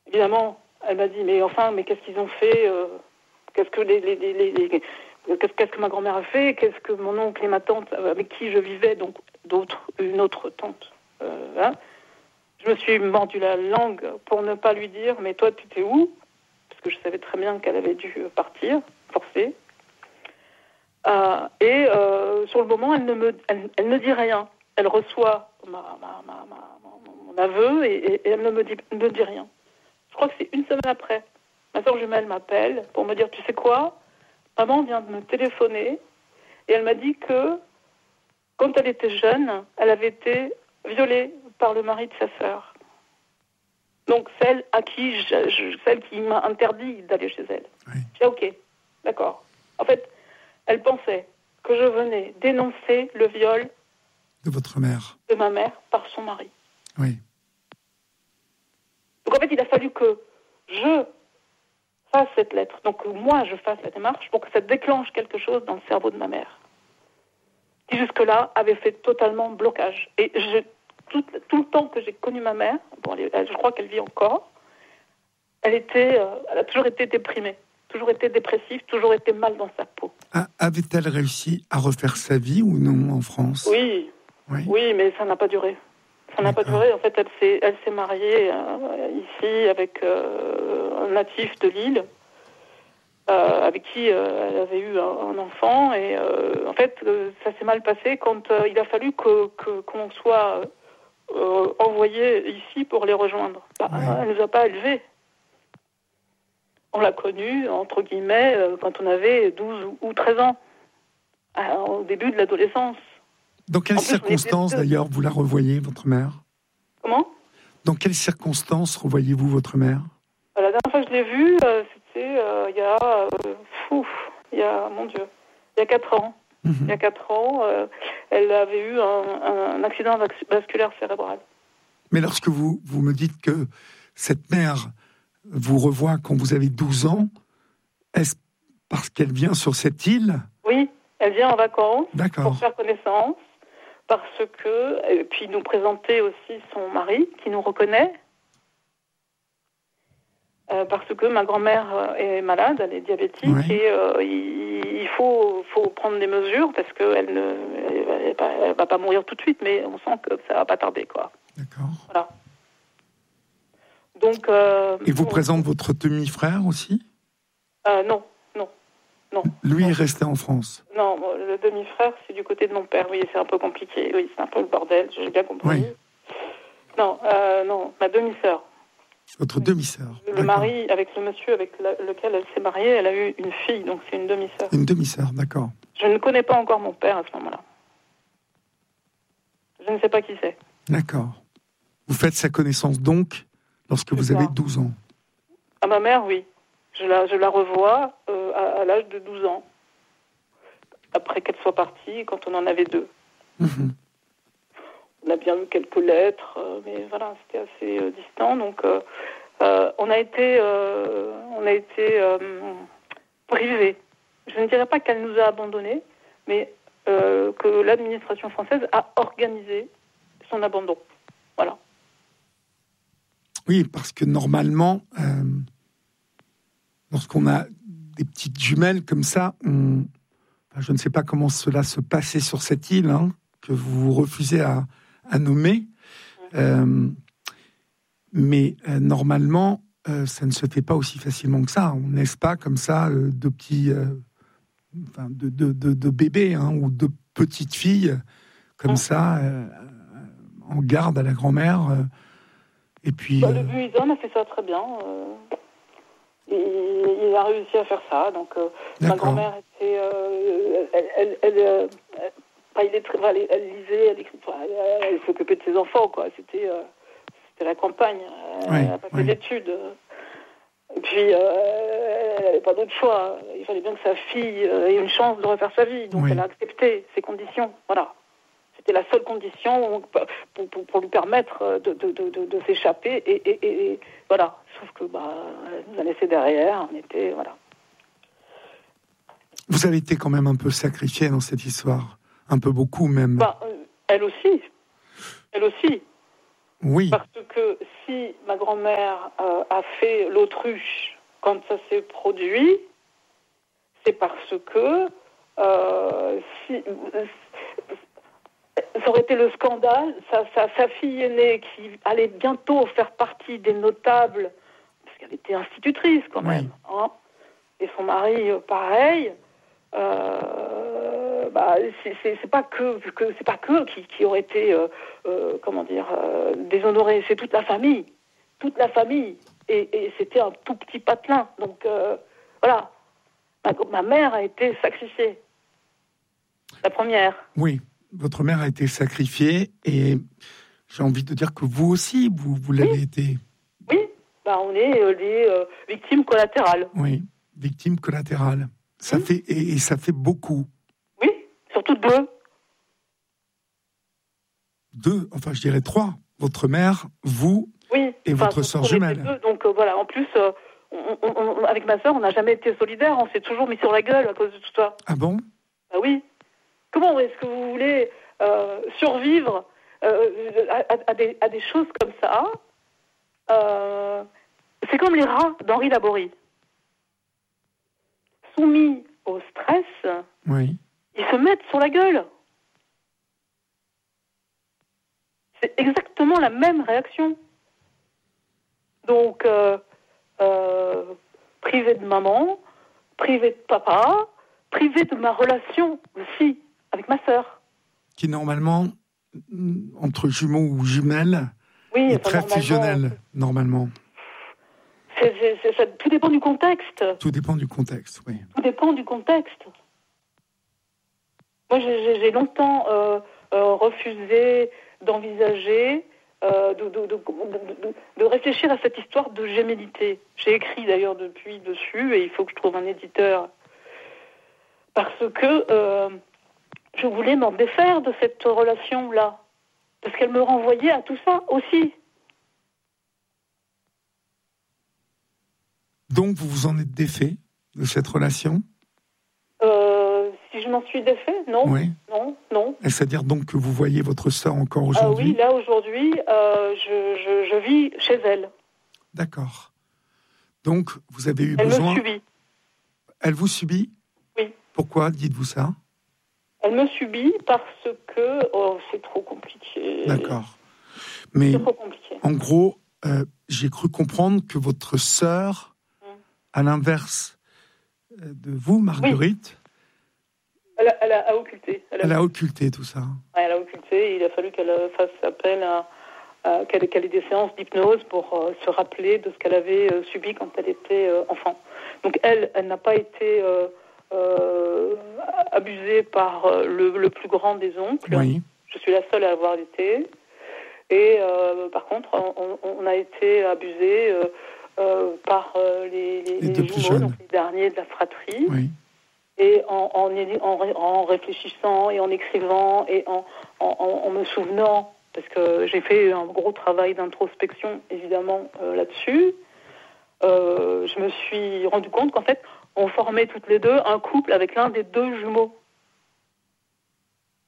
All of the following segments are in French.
évidemment, elle m'a dit, mais qu'est-ce qu'ils ont fait qu'est-ce que ma grand-mère a fait? Qu'est-ce que mon oncle et ma tante, avec qui je vivais, donc une autre tante, hein? Je me suis mordu la langue pour ne pas lui dire, mais toi, tu étais où? Parce que je savais très bien qu'elle avait dû partir, forcée. Sur le moment, elle ne dit rien. Elle reçoit mon aveu et elle ne me dit rien. Je crois que c'est une semaine après. Ma soeur jumelle m'appelle pour me dire, tu sais quoi? Maman vient de me téléphoner et elle m'a dit que quand elle était jeune, elle avait été violée par le mari de sa sœur. Donc celle qui m'a interdit d'aller chez elle. Oui. J'ai dit, ok, d'accord. En fait, elle pensait que je venais dénoncer le viol de votre mère, de ma mère par son mari. Oui. Donc en fait, il a fallu que je fasse cette lettre, donc que moi je fasse la démarche pour que ça déclenche quelque chose dans le cerveau de ma mère, qui jusque-là avait fait totalement blocage. Et tout le temps que j'ai connu ma mère, je crois qu'elle vit encore, elle a toujours été déprimée, toujours été dépressive, toujours été mal dans sa peau. Avait-elle réussi à refaire sa vie ou non en France? Oui, mais ça n'a pas duré. Ça n'a pas duré. En fait, elle s'est mariée ici avec un natif de Lille, avec qui elle avait eu un enfant. Et en fait, ça s'est mal passé quand il a fallu qu'on soit envoyé ici pour les rejoindre. Elle ne nous a pas élevés. On l'a connue, entre guillemets, quand on avait 12 ou 13 ans, au début de l'adolescence. Dans quelles circonstances, d'ailleurs, vous la revoyez, votre mère? Comment? Dans quelles circonstances revoyez-vous votre mère? La dernière fois que je l'ai vue, c'était il y a 4 ans. Mm-hmm. Il y a 4 ans, elle avait eu un accident vasculaire cérébral. Mais lorsque vous me dites que cette mère vous revoit quand vous avez 12 ans, est-ce parce qu'elle vient sur cette île? Oui, elle vient en vacances. D'accord. Pour faire connaissance, et puis nous présenter aussi son mari qui nous reconnaît, parce que ma grand-mère est malade, elle est diabétique, oui. Et il faut prendre des mesures parce qu'elle elle va pas mourir tout de suite, mais on sent que ça va pas tarder, quoi. D'accord. Voilà. Donc. Et vous présente votre demi-frère aussi? Non. Lui est resté en France? Non, le demi-frère, c'est du côté de mon père. Oui, c'est un peu compliqué. Oui, c'est un peu le bordel, j'ai bien compris. Oui. Non, ma demi-sœur. Votre demi-sœur? Le d'accord. mari, avec le monsieur avec lequel elle s'est mariée, elle a eu une fille, donc c'est une demi-sœur. Une demi-sœur, d'accord. Je ne connais pas encore mon père à ce moment-là. Je ne sais pas qui c'est. D'accord. Vous faites sa connaissance donc lorsque vous avez 12 ans? À ma mère, oui. Je la revois à l'âge de 12 ans. Après qu'elle soit partie, quand on en avait 2. Mmh. On a bien eu quelques lettres, mais voilà, c'était assez distant. Donc, on a été privés. Je ne dirais pas qu'elle nous a abandonnés, mais que l'administration française a organisé son abandon. Voilà. Oui, parce que normalement, lorsqu'on a des petites jumelles comme ça, je ne sais pas comment cela se passait sur cette île, que vous refusez à nommer, mais normalement, ça ne se fait pas aussi facilement que ça. On n'est pas comme ça de petits, de bébés ou de petites filles comme ça, en garde à la grand-mère. Et puis. Le Buisson a fait ça très bien. Il a réussi à faire ça. Donc, ma grand-mère était. Elle lisait, elle s'occupait de ses enfants, quoi. C'était la campagne. Elle n'a pas fait d'études. Et puis, elle n'avait pas d'autre choix. Il fallait bien que sa fille ait une chance de refaire sa vie. Donc, elle a accepté ces conditions. Voilà. C'était la seule condition pour lui permettre de s'échapper. Et voilà. Sauf que, elle nous a laissé derrière. On était, voilà. Vous avez été quand même un peu sacrifiée dans cette histoire. Un peu beaucoup, même. Elle aussi. Elle aussi. Oui. Parce que si ma grand-mère a fait l'autruche quand ça s'est produit, c'est parce que si, ça aurait été le scandale, sa fille aînée qui allait bientôt faire partie des notables, parce qu'elle était institutrice quand même, hein, et son mari pareil. C'est pas que qui aurait été déshonoré, c'est toute la famille, et c'était un tout petit patelin. Donc voilà, ma mère a été sacrifiée, la première. Oui, votre mère a été sacrifiée, et j'ai envie de dire que vous aussi, vous l'avez été. Oui, on est les victimes collatérales. Oui, victimes collatérales. Ça fait et ça fait beaucoup. Oui, surtout deux. Deux, enfin je dirais trois. Votre mère, vous et votre sœur jumelle. Deux, donc voilà, en plus, avec ma sœur, on n'a jamais été solidaires, on s'est toujours mis sur la gueule à cause de tout ça. Ah bon ? Ah oui. Comment est-ce que vous voulez survivre à des choses comme ça C'est comme les rats d'Henri Laborie. Soumis au stress, ils se mettent sur la gueule. C'est exactement la même réaction. Donc, privé de maman, privé de papa, privé de ma relation aussi avec ma sœur. Qui normalement, entre jumeaux ou jumelles, est très fusionnelle, normalement. Tout dépend du contexte. Tout dépend du contexte, oui. Tout dépend du contexte. Moi, j'ai longtemps refusé d'envisager, de réfléchir à cette histoire de gémellité. J'ai écrit d'ailleurs depuis dessus, et il faut que je trouve un éditeur. Parce que je voulais m'en défaire de cette relation-là. Parce qu'elle me renvoyait à tout ça aussi. Donc, vous vous en êtes défait de cette relation ? Si je m'en suis défait, non. Oui. Non. Et c'est-à-dire donc que vous voyez votre sœur encore aujourd'hui ? Oui, là, aujourd'hui, je vis chez elle. D'accord. Donc, vous avez eu besoin... Elle me subit. Elle vous subit ? Oui. Pourquoi dites-vous ça ? Elle me subit parce que c'est trop compliqué. D'accord. Mais c'est trop compliqué. En gros, j'ai cru comprendre que votre sœur, à l'inverse de vous, Marguerite... Oui. Elle a occulté. Elle a occulté tout ça. Ouais, elle a occulté. Il a fallu qu'elle fasse appel qu'elle ait des séances d'hypnose pour se rappeler de ce qu'elle avait subi quand elle était enfant. Donc elle n'a pas été abusée par le plus grand des oncles. Oui. Je suis la seule à avoir été. Et par contre, on a été abusés par les jumeaux, donc les derniers de la fratrie. Oui. Et en réfléchissant et en écrivant et en me souvenant, parce que j'ai fait un gros travail d'introspection, évidemment, là-dessus, je me suis rendu compte qu'en fait, on formait toutes les deux un couple avec l'un des deux jumeaux. C'est-à-dire ?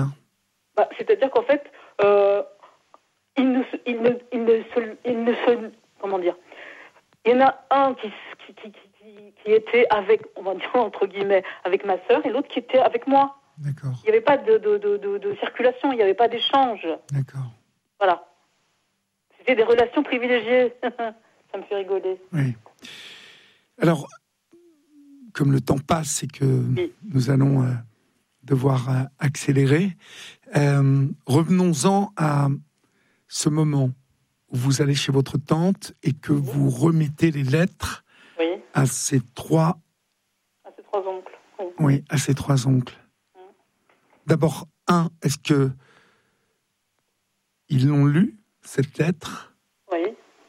C'est-à-dire qu'en fait, comment dire ? Il y en a un qui était avec, on va dire entre guillemets, avec ma sœur, et l'autre qui était avec moi. D'accord. Il n'y avait pas de circulation, il n'y avait pas d'échange. D'accord. Voilà. C'était des relations privilégiées. Ça me fait rigoler. Oui. Alors, comme le temps passe et que nous allons devoir accélérer, revenons-en à ce moment où vous allez chez votre tante et que vous remettez les lettres à ces trois... À ces trois oncles. Oui, à ces trois oncles. D'abord, est-ce que ils l'ont lu, cette lettre ? Oui.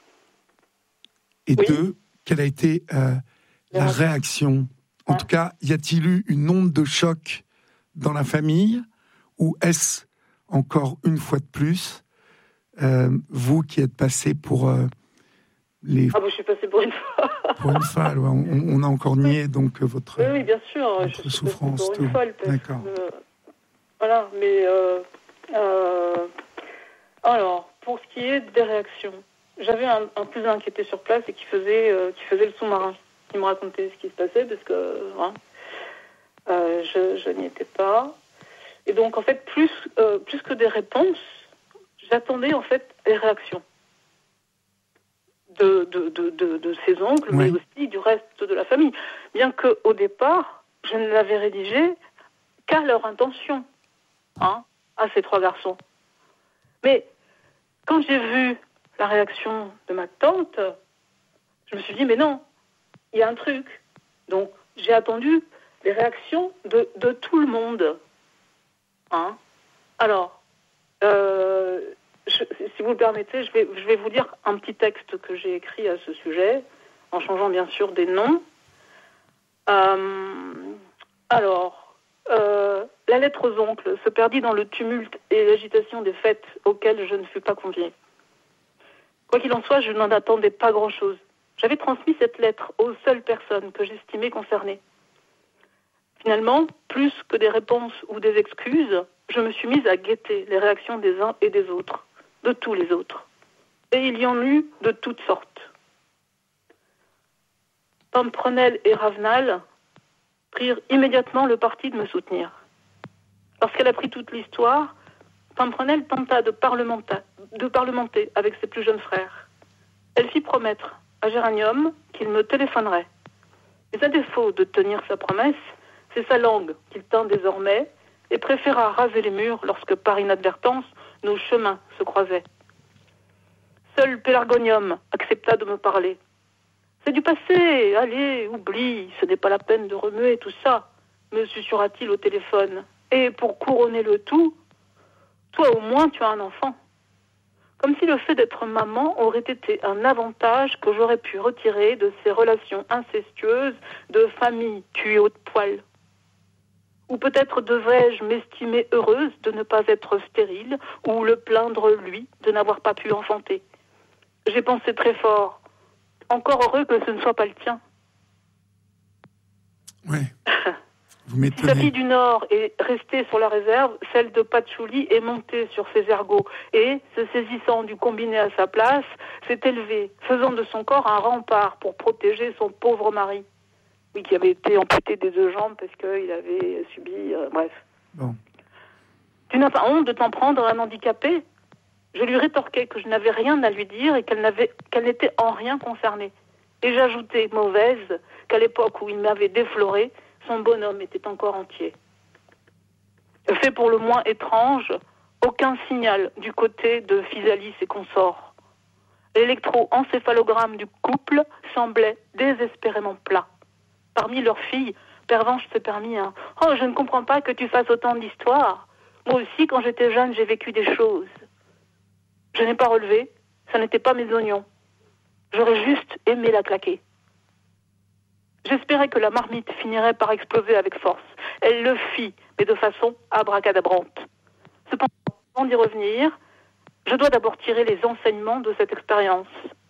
Et deux, quelle a été la réaction ? En tout cas, y a-t-il eu une onde de choc dans la famille ? Ou est-ce, encore une fois de plus, vous qui êtes passé pour les... Ah, je suis passée pour une fois. Pour une folle, on a encore nié donc votre, oui, bien sûr, votre souffrance. Pour une folle, d'accord. Voilà, mais Alors, pour ce qui est des réactions, j'avais un cousin qui était sur place et qui faisait le sous-marin. Il me racontait ce qui se passait parce que je n'y étais pas. Et donc, en fait, plus que des réponses, j'attendais en fait les réactions de ses oncles, mais aussi du reste de la famille. Bien qu'au départ, je ne l'avais rédigé qu'à leur intention, à ces 3 garçons. Mais quand j'ai vu la réaction de ma tante, je me suis dit, mais non, il y a un truc. Donc, j'ai attendu les réactions de tout le monde. Alors, si vous le permettez, je vais vous lire un petit texte que j'ai écrit à ce sujet, en changeant bien sûr des noms. La lettre aux oncles se perdit dans le tumulte et l'agitation des fêtes auxquelles je ne fus pas conviée. Quoi qu'il en soit, je n'en attendais pas grand-chose. J'avais transmis cette lettre aux seules personnes que j'estimais concernées. Finalement, plus que des réponses ou des excuses, je me suis mise à guetter les réactions des uns et des autres, de tous les autres. Et il y en eut de toutes sortes. Pamprenelle et Ravenal prirent immédiatement le parti de me soutenir. Lorsqu'elle apprit toute l'histoire, Pamprenelle tenta de parlementer avec ses plus jeunes frères. Elle fit promettre à Géranium qu'il me téléphonerait. Mais à défaut de tenir sa promesse, c'est sa langue qu'il tint désormais et préféra raser les murs lorsque, par inadvertance, nos chemins se croisaient. Seul Pélargonium accepta de me parler. « C'est du passé, allez, oublie, ce n'est pas la peine de remuer tout ça, » me susurra-t-il au téléphone. Et pour couronner le tout, toi au moins tu as un enfant. Comme si le fait d'être maman aurait été un avantage que j'aurais pu retirer de ces relations incestueuses de famille tuée au poil. Ou peut-être devrais-je m'estimer heureuse de ne pas être stérile ou le plaindre lui de n'avoir pas pu enfanter. J'ai pensé très fort. Encore heureux que ce ne soit pas le tien. Oui. Vous m'étonnez. Si sa fille du Nord est restée sur la réserve, celle de Patchouli est montée sur ses ergots et, se saisissant du combiné à sa place, s'est élevée, faisant de son corps un rempart pour protéger son pauvre mari. Oui, qui avait été amputé des 2 jambes parce qu'il avait subi... bref. Bon. Tu n'as pas honte de t'en prendre à un handicapé ? Je lui rétorquai que je n'avais rien à lui dire et qu'elle n'était en rien concernée. Et j'ajoutai, mauvaise, qu'à l'époque où il m'avait défloré, son bonhomme était encore entier. Fait pour le moins étrange, aucun signal du côté de Physalis et consorts. L'électroencéphalogramme du couple semblait désespérément plat. Parmi leurs filles, Pervenche s'est permis un « Oh, je ne comprends pas que tu fasses autant d'histoires. Moi aussi, quand j'étais jeune, j'ai vécu des choses. » Je n'ai pas relevé, ça n'était pas mes oignons. J'aurais juste aimé la claquer. J'espérais que la marmite finirait par exploser avec force. Elle le fit, mais de façon abracadabrante. Cependant, avant d'y revenir, je dois d'abord tirer les enseignements de cette expérience.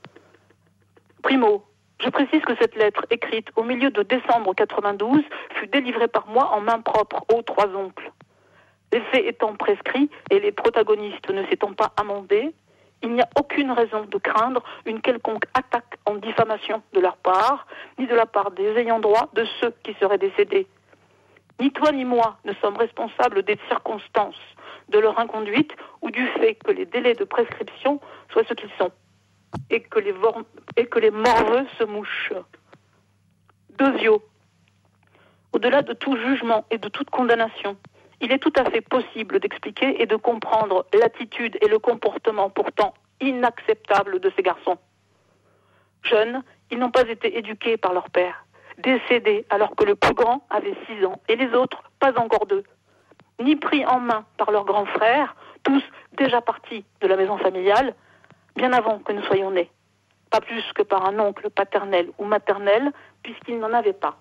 Primo, je précise que cette lettre, écrite au milieu de décembre 92, fut délivrée par moi en main propre aux 3 oncles. Les faits étant prescrits et les protagonistes ne s'étant pas amendés, il n'y a aucune raison de craindre une quelconque attaque en diffamation de leur part, ni de la part des ayants droit de ceux qui seraient décédés. Ni toi ni moi ne sommes responsables des circonstances de leur inconduite ou du fait que les délais de prescription soient ce qu'ils sont, et que les morveux se mouchent. Deuxièmement, au-delà de tout jugement et de toute condamnation, il est tout à fait possible d'expliquer et de comprendre l'attitude et le comportement pourtant inacceptables de ces garçons. Jeunes, ils n'ont pas été éduqués par leur père, décédés alors que le plus grand avait 6 ans et les autres pas encore 2, ni pris en main par leurs grands frères, tous déjà partis de la maison familiale, bien avant que nous soyons nés, pas plus que par un oncle paternel ou maternel, puisqu'ils n'en avaient pas.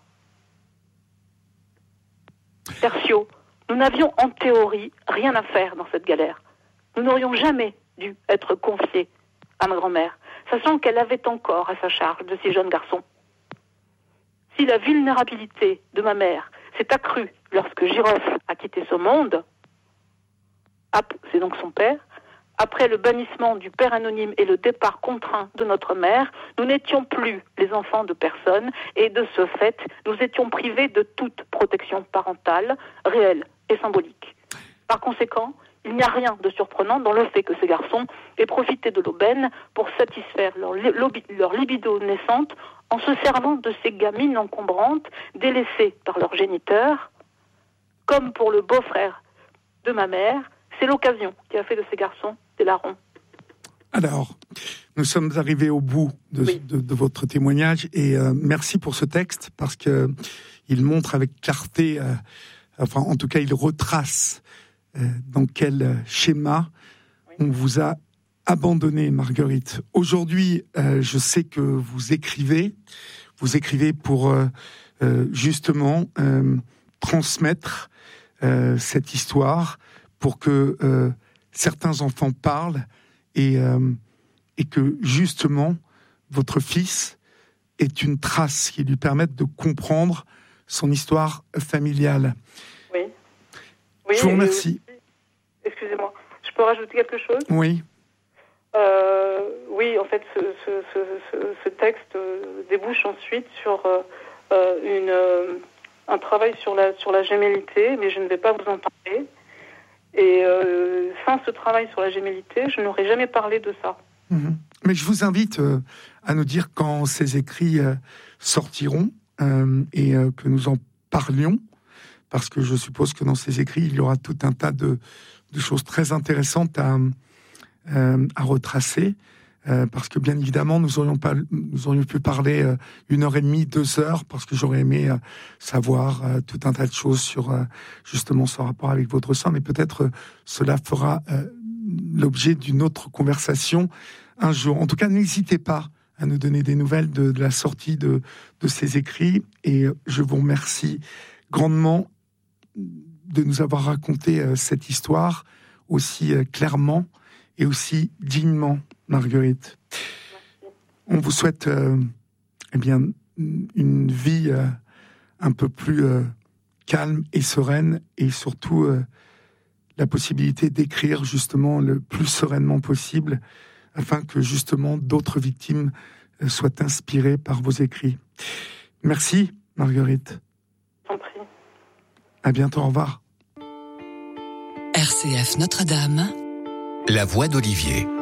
Tertio, nous n'avions en théorie rien à faire dans cette galère. Nous n'aurions jamais dû être confiés à ma grand-mère, sachant qu'elle avait encore à sa charge de 6 jeunes garçons. Si la vulnérabilité de ma mère s'est accrue lorsque Girofle a quitté ce monde, c'est donc son père, après le bannissement du père anonyme et le départ contraint de notre mère, nous n'étions plus les enfants de personne et de ce fait, nous étions privés de toute protection parentale, réelle et symbolique. Par conséquent, il n'y a rien de surprenant dans le fait que ces garçons aient profité de l'aubaine pour satisfaire leur libido naissante en se servant de ces gamines encombrantes délaissées par leurs géniteurs, comme pour le beau-frère de ma mère. C'est l'occasion qui a fait de ces garçons des larrons. Alors, nous sommes arrivés au bout de votre témoignage et merci pour ce texte parce que il montre avec clarté, enfin en tout cas il retrace dans quel schéma on vous a abandonné, Marguerite. Aujourd'hui, je sais que vous écrivez pour justement transmettre cette histoire pour que certains enfants parlent et que justement votre fils ait une trace qui lui permette de comprendre son histoire familiale. Oui, je vous remercie. Excusez-moi, je peux rajouter quelque chose ? Oui. Oui, en fait, ce texte débouche ensuite sur un travail sur la gémellité, mais je ne vais pas vous en parler. Et sans ce travail sur la gémellité, je n'aurais jamais parlé de ça. Mais je vous invite à nous dire quand ces écrits sortiront et que nous en parlions, parce que je suppose que dans ces écrits, il y aura tout un tas de choses très intéressantes à retracer, parce que bien évidemment, nous aurions pu parler 1h30, 2 heures, parce que j'aurais aimé savoir tout un tas de choses sur justement ce rapport avec votre sang, mais peut-être cela fera l'objet d'une autre conversation un jour. En tout cas, n'hésitez pas à nous donner des nouvelles de la sortie de ces écrits, et je vous remercie grandement de nous avoir raconté cette histoire aussi clairement et aussi dignement, Marguerite. Merci. On vous souhaite une vie un peu plus calme et sereine, et surtout la possibilité d'écrire justement le plus sereinement possible, afin que justement d'autres victimes soient inspirées par vos écrits. Merci, Marguerite. J'en prie. À bientôt, au revoir. RCF Notre-Dame. La voix d'Olivier.